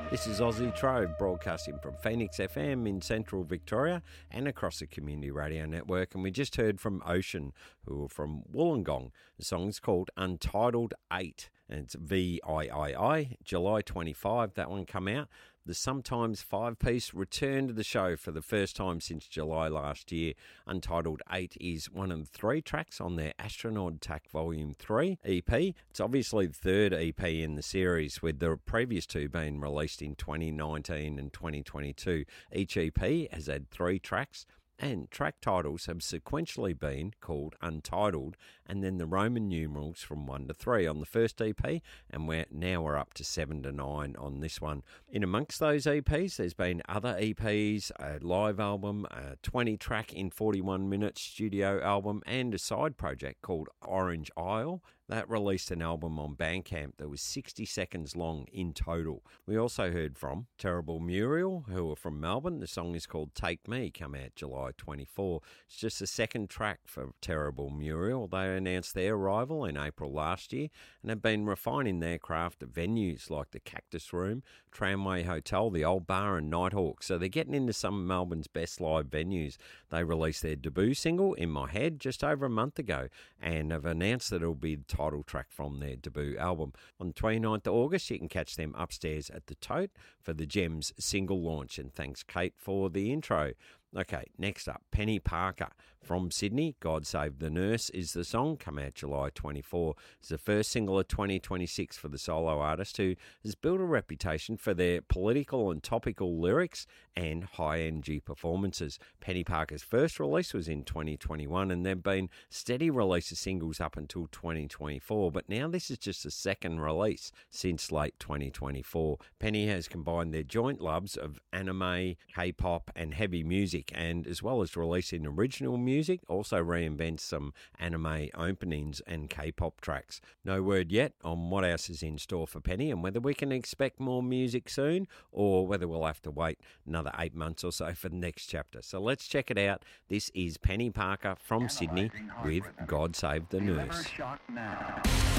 This is Aussie Trove, broadcasting from Phoenix FM in central Victoria and across the Community Radio Network. And we just heard from Ocean, who are from Wollongong. The song's called Untitled 8, and it's VIII, July 25, that one come out. The Sometimes 5-piece return to the show for the first time since July last year. Untitled 8 is one of the 3 tracks on their Astronaut Attack Volume 3 EP. It's obviously the third EP in the series, with the previous 2 being released in 2019 and 2022. Each EP has had 3 tracks, and track titles have sequentially been called Untitled, and then the Roman numerals from 1 to 3 on the first EP, and we're up to 7 to 9 on this one. In amongst those EPs, there's been other EPs, a live album, a 20-track in 41 minutes studio album, and a side project called Orange Isle. That released an album on Bandcamp that was 60 seconds long in total. We also heard from Terrible Muriel, who are from Melbourne. The song is called Take Me, come out July 24. It's just the second track for Terrible Muriel. They announced their arrival in April last year and have been refining their craft at venues like the Cactus Room, Tramway Hotel, the Old Bar and Nighthawk. So they're getting into some of Melbourne's best live venues. They released their debut single, In My Head, just over a month ago, and have announced that it'll be the title track from their debut album. On the 29th of August, you can catch them upstairs at the Tote for the Gems single launch, and thanks Kate for the intro. Okay, next up, Penny Parker from Sydney. God Save the Nurse is the song, come out July 24. It's the first single of 2026 for the solo artist, who has built a reputation for their political and topical lyrics and high-energy performances. Penny Parker's first release was in 2021, and there have been steady release of singles up until 2024, but now this is just the second release since late 2024. Penny has combined their joint loves of anime, K-pop and heavy music, and as well as releasing original music, also reinvents some anime openings and K-pop tracks. No word yet on what else is in store for Penny, and whether we can expect more music soon or whether we'll have to wait another 8 months or so for the next chapter. So let's check it out. This is Penny Parker from Sydney with God Save the Nurse.